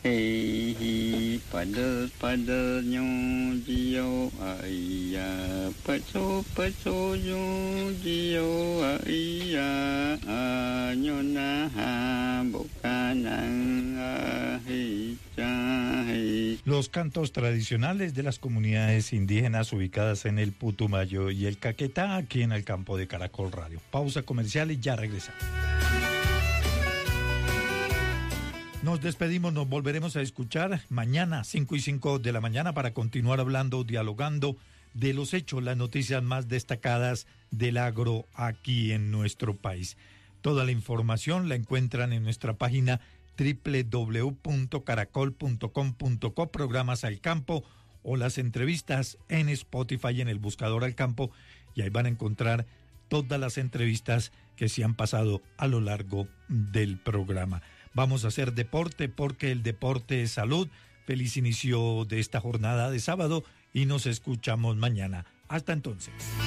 Hey, pada nyo dio aiya, paso nyo dio aiya, nyo na ha bokanang hey. Los cantos tradicionales de las comunidades indígenas ubicadas en el Putumayo y el Caquetá, aquí en el campo de Caracol Radio. Pausa comercial y ya regresamos. Nos despedimos, nos volveremos a escuchar mañana 5:05 de la mañana para continuar hablando, dialogando de los hechos, las noticias más destacadas del agro aquí en nuestro país. Toda la información la encuentran en nuestra página www.caracol.com.co, programas al campo o las entrevistas en Spotify en el buscador al campo, y ahí van a encontrar todas las entrevistas que se han pasado a lo largo del programa. Vamos a hacer deporte porque el deporte es salud. Feliz inicio de esta jornada de sábado y nos escuchamos mañana. Hasta entonces.